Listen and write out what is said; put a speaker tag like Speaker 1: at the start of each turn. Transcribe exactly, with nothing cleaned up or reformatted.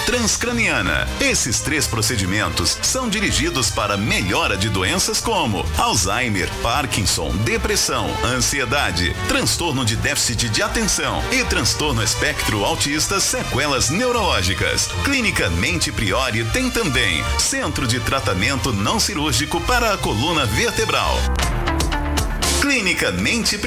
Speaker 1: transcraniana. Esses três procedimentos são dirigidos para melhora de doenças como Alzheimer, Parkinson, depressão, ansiedade, transtorno de déficit de atenção e transtorno espectro autista, sequelas neurológicas. Clínica Mente Priori tem também Centro de Tratamento Não Cirúrgico para a coluna vertebral. Clínica Mente